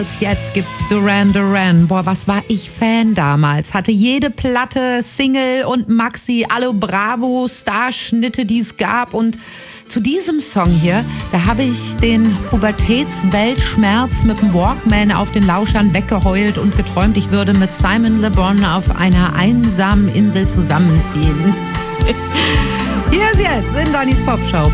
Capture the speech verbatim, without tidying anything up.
Jetzt gibt's Duran Duran. Boah, was war ich Fan damals. Hatte jede Platte, Single und Maxi, alle Bravo, Starschnitte, die es gab. Und zu diesem Song hier, da habe ich den Pubertätsweltschmerz mit dem Walkman auf den Lauschern weggeheult und geträumt, ich würde mit Simon Le Bon auf einer einsamen Insel zusammenziehen. Hier ist jetzt in Donnys Popshow.